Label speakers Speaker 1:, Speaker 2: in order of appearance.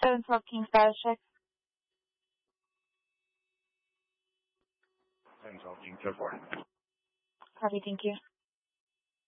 Speaker 1: 712 King status check.
Speaker 2: 712 King, 4.
Speaker 1: Copy, thank you.